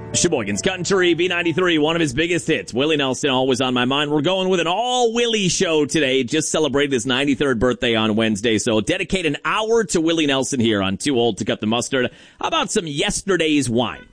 Sheboygan's Country, B93, one of his biggest hits. Willie Nelson, always on my mind. We're going with an all-Willie show today. Just celebrated his 93rd birthday on Wednesday, so dedicate an hour to Willie Nelson here on Too Old to Cut the Mustard. How about some Yesterday's Wine?